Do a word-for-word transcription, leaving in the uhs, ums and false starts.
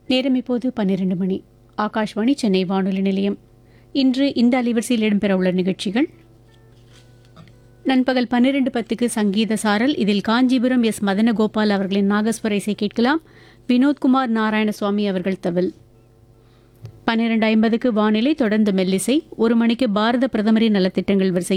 நேரம் இப்போது பன்னிரண்டு மணி. ஆகாஷ்வாணி சென்னை வானொலி நிலையம். இன்று இந்த அலைவரிசையில் இடம்பெறவுள்ள நிகழ்ச்சிகள்: நண்பகல் பன்னிரண்டு பத்துக்கு சங்கீத சாரல். இதில் காஞ்சிபுரம் எஸ் மதனகோபால் அவர்களின் நாகஸ்வர இசை கேட்கலாம். வினோத்குமார் நாராயணசுவாமி அவர்கள் தவில். பன்னிரண்டு ஐம்பதுக்கு வானிலை, தொடர்ந்து மெல்லிசை. ஒரு மணிக்கு பாரத பிரதமரின் நலத்திட்டங்கள் வரிசை